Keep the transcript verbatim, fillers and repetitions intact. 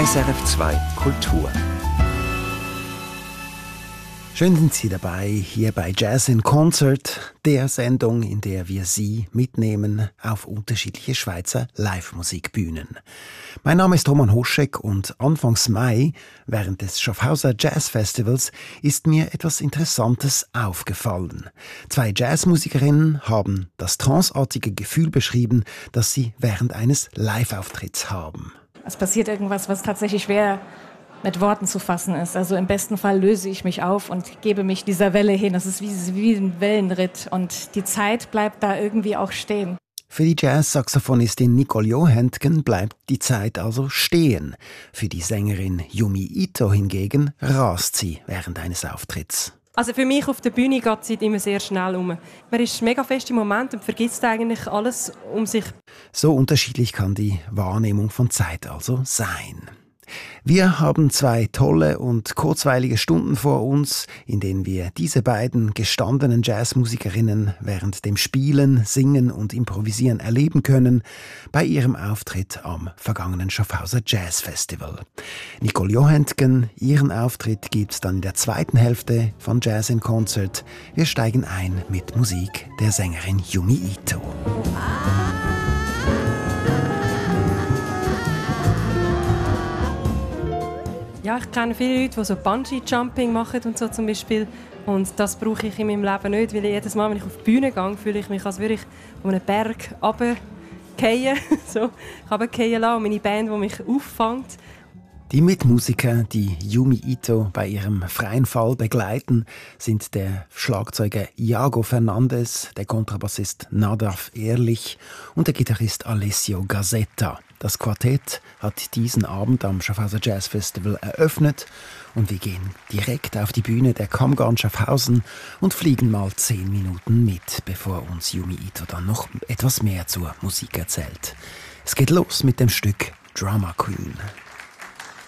S R F zwei Kultur. Schön sind Sie dabei, hier bei Jazz in Concert, der Sendung, in der wir Sie mitnehmen auf unterschiedliche Schweizer Live-Musikbühnen. Mein Name ist Roman Hoschek und Anfangs Mai, während des Schaffhauser Jazz Festivals, ist mir etwas Interessantes aufgefallen. Zwei Jazzmusikerinnen haben das tranceartige Gefühl beschrieben, das sie während eines Live-Auftritts haben. Es passiert irgendwas, was tatsächlich schwer mit Worten zu fassen ist. Also im besten Fall löse ich mich auf und gebe mich dieser Welle hin. Das ist wie, wie ein Wellenritt und die Zeit bleibt da irgendwie auch stehen. Für die Jazz-Saxophonistin Nicole Johantgen bleibt die Zeit also stehen. Für die Sängerin Yumi Ito hingegen rast sie während eines Auftritts. Also für mich auf der Bühne geht die Zeit immer sehr schnell um. Man ist mega fest im Moment und vergisst eigentlich alles um sich. So unterschiedlich kann die Wahrnehmung von Zeit also sein. Wir haben zwei tolle und kurzweilige Stunden vor uns, in denen wir diese beiden gestandenen Jazzmusikerinnen während dem Spielen, Singen und Improvisieren erleben können bei ihrem Auftritt am vergangenen Schaffhauser Jazz Festival. Nicole Johantgen, ihren Auftritt gibt's dann in der zweiten Hälfte von Jazz in Concert. Wir steigen ein mit Musik der Sängerin Yumi Ito. Ja, ich kenne viele Leute, die so Bungee-Jumping machen und so zum Beispiel. Und das brauche ich in meinem Leben nicht, weil jedes Mal, wenn ich auf die Bühne gehe, fühle ich mich, als würde ich von einem Berg runterfallen. so, runterfallen lassen und meine Band, die mich auffängt. Die Mitmusiker, die Yumi Ito bei ihrem freien Fall begleiten, sind der Schlagzeuger Iago Fernandes, der Kontrabassist Nadav Ehrlich und der Gitarrist Alessio Gazzetta. Das Quartett hat diesen Abend am Schaffhauser Jazz Festival eröffnet und wir gehen direkt auf die Bühne der Kammgarn Schaffhausen und fliegen mal zehn Minuten mit, bevor uns Yumi Ito dann noch etwas mehr zur Musik erzählt. Es geht los mit dem Stück Drama Queen.